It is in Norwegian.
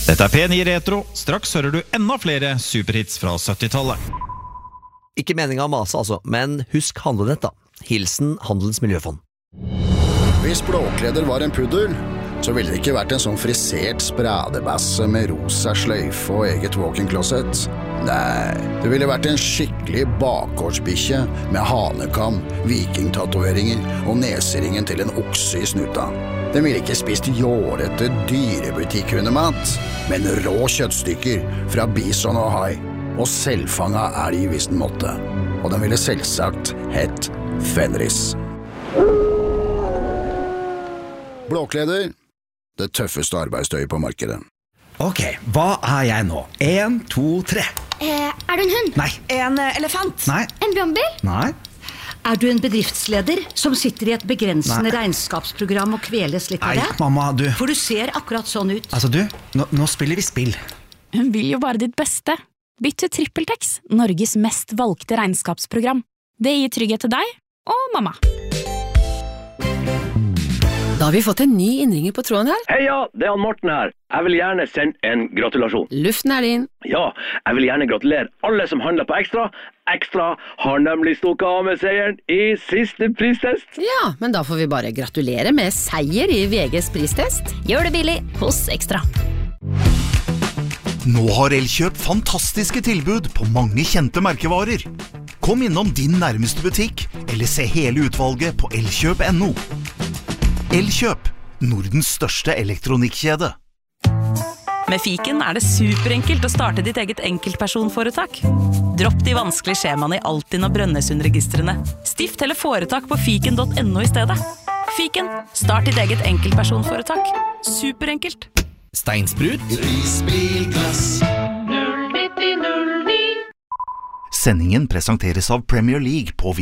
Dette P9 Retro. Straks hører du enda flere superhits fra 70-tallet. Ikke meningen å mase altså, men husk handlenett da. Hilsen Handelens Miljøfond. Hvis Blåkleder var en puddel, så ville det ikke vært en sånn frisert spradebasse med rosa sløyfe og eget walk-in-closet. Nei, det ville vært en skikkelig bakgårdsbikkje med hanekam, vikingtatoveringer og neseringen til en okse i snuta. Den ville ikke spist jårete dyrebutikkhundemat, men rå kjøttstykker fra bison og hai, og selvfanga elg hvis den måtte. Og den ville selvsagt hett Fenris. Blåkleder, det tøffeste arbeidstøyet på markedet. Ok, hva jeg nå? 1, 2, 3. Er du en hund? Nei. En elefant? Nei. En brannbil? Nei. Er du en bedriftsleder som sitter i et begrensende regnskapsprogram og kveles litt av det? Nei, mamma, du. For du ser akkurat sånn ut. Altså du, nå spiller vi spill. Hun vil jo bare ditt beste. Bytt til TrippelTex, Norges mest valgte regnskapsprogram. Det gir trygghet til deg og mamma. Da har vi fått en ny innringer på tråden her. Heia, det er Morten her. Jeg vil gjerne sende en gratulasjon. Luften er din. Ja, jeg vil gjerne gratulere alle som handler på Ekstra. Ekstra har nemlig stukket av med seieren i siste pristest. Ja, men da får vi bare gratulere med seier i VGs pristest. Gjør det billig hos Ekstra. Nå har Elkjøp fantastiske tilbud på mange kjente merkevarer. Kom innom din nærmeste butikk, eller se hele utvalget på elkjøp.no. Elkjøp, Nordens største elektronikkjede. Med Fiken er det superenkelt å starte ditt eget enkeltpersonforetak. Dropp de vanskelige skjemaene i Altinn og Brønnøysundregistrene. Stift eller foretak på fiken.no i stedet. Fiken, start ditt eget enkeltpersonforetak. Superenkelt. Steinsprut. Risbilglass 09009. Sendingen presenteres av Premier League på